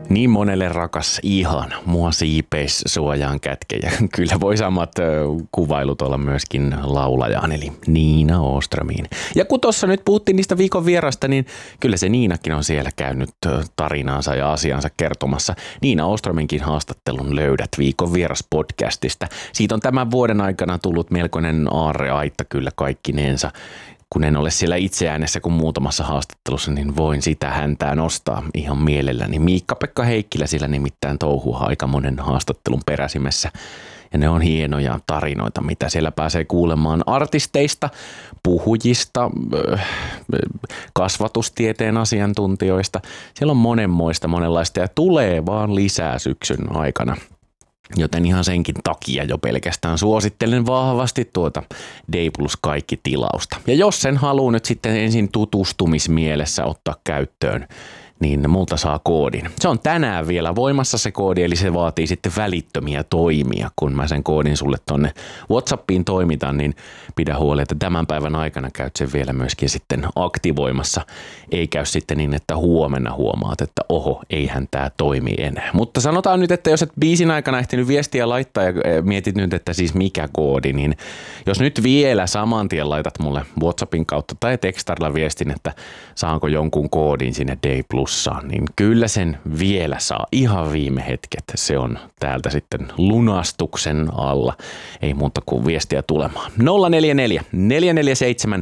Niin monelle rakas ihan, mua siipeis suojaan kätke ja kyllä voi samat kuvailut olla myöskin laulajaan eli Niina Åströmiin. Ja kun tuossa nyt puhuttiin niistä viikon vierasta, niin kyllä se Niinakin on siellä käynyt tarinaansa ja asiansa kertomassa. Niina Åströminkin haastattelun löydät viikon vieras podcastista. Siitä on tämän vuoden aikana tullut melkoinen aarreaitta kyllä kaikkinensa. Kun en ole siellä itse äänessä kuin muutamassa haastattelussa, niin voin sitä häntää nostaa ihan mielelläni. Miikka-Pekka Heikkilä sillä nimittäin touhua aika monen haastattelun peräsimessä. Ja ne on hienoja tarinoita, mitä siellä pääsee kuulemaan artisteista, puhujista, kasvatustieteen asiantuntijoista. Siellä on monenlaista ja tulee vaan lisää syksyn aikana. Joten ihan senkin takia jo pelkästään suosittelen vahvasti tuota Day Plus kaikki tilausta. Ja jos sen haluaa nyt sitten ensin tutustumismielessä ottaa käyttöön, niin multa saa koodin. Se on tänään vielä voimassa se koodi, eli se vaatii sitten välittömiä toimia. Kun mä sen koodin sulle tonne WhatsAppiin toimitan, niin pidä huoli, että tämän päivän aikana käyt sen vielä myöskin sitten aktivoimassa. Ei käy sitten niin, että huomenna huomaat, että oho, eihän tää toimi enää. Mutta sanotaan nyt, että jos et biisin aikana ehtinyt viestiä laittaa ja mietit nyt, että siis mikä koodi, niin jos nyt vielä saman tien laitat mulle WhatsAppin kautta tai tekstarilla viestin, että saanko jonkun koodin sinne Day Plus, niin kyllä sen vielä saa ihan viime hetket. Se on täältä sitten lunastuksen alla. Ei muuta kuin viestiä tulemaan. 044 447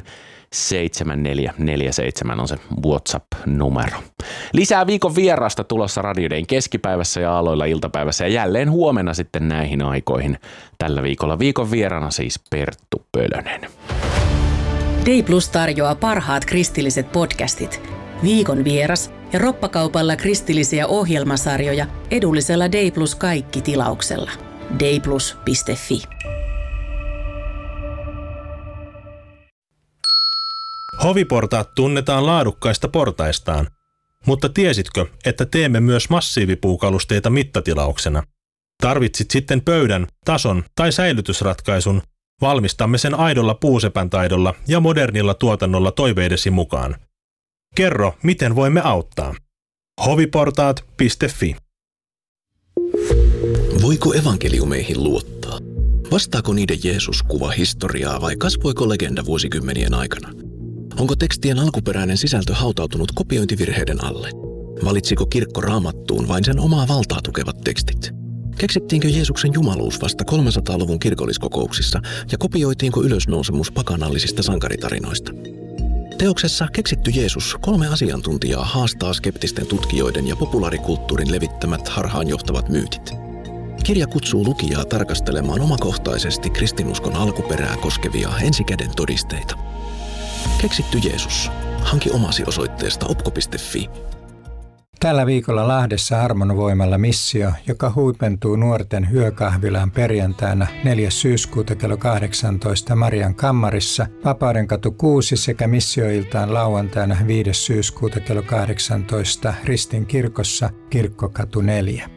7447 on se WhatsApp-numero. Lisää viikon vierasta tulossa Radio Dayn keskipäivässä ja aloilla iltapäivässä ja jälleen huomenna sitten näihin aikoihin. Tällä viikolla viikon vierana siis Perttu Pölönen. Day Plus tarjoaa parhaat kristilliset podcastit. Viikon vieras ja roppakaupalla kristillisiä ohjelmasarjoja edullisella Day Plus kaikki tilauksella. dayplus.fi. Hoviportaat tunnetaan laadukkaista portaistaan, mutta tiesitkö, että teemme myös massiivipuukalusteita mittatilauksena? Tarvitsit sitten pöydän, tason tai säilytysratkaisun, valmistamme sen aidolla puusepän taidolla ja modernilla tuotannolla toiveidesi mukaan. Kerro, miten voimme auttaa. hoviportaat.fi. Voiko evankeliumeihin luottaa? Vastaako niiden Jeesus kuva historiaa vai kasvoiko legenda vuosikymmenien aikana? Onko tekstien alkuperäinen sisältö hautautunut kopiointivirheiden alle? Valitsiko kirkko Raamattuun vain sen omaa valtaa tukevat tekstit? Keksittiinkö Jeesuksen jumaluus vasta 300-luvun kirkolliskokouksissa ja kopioitiinko ylösnousemus pakanallisista sankaritarinoista? Teoksessa Keksitty Jeesus 3 asiantuntijaa haastaa skeptisten tutkijoiden ja populaarikulttuurin levittämät harhaanjohtavat myytit. Kirja kutsuu lukijaa tarkastelemaan omakohtaisesti kristinuskon alkuperää koskevia ensikäden todisteita. Keksitty Jeesus. Hanki omasi osoitteesta opko.fi. Tällä viikolla Lahdessa Harmon voimalla missio, joka huipentuu nuorten yökahvilaan perjantaina 4. syyskuuta kello 18 Marian kammarissa, Vapaudenkatu 6 sekä missioiltaan lauantaina 5. syyskuuta kello 18 Ristin kirkossa, Kirkkokatu 4.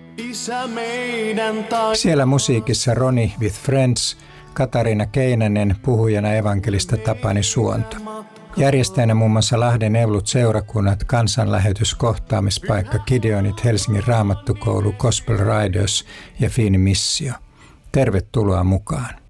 Siellä musiikissa Ronnie with Friends, Katariina Keinänen, puhujana evankelista Tapani Suonto. Järjestäjänä muun muassa Lahden Evlut-seurakunnat, kansanlähetys, kohtaamispaikka, Gideonit, Helsingin Raamattukoulu, Gospel Riders ja Fiini Missio. Tervetuloa mukaan.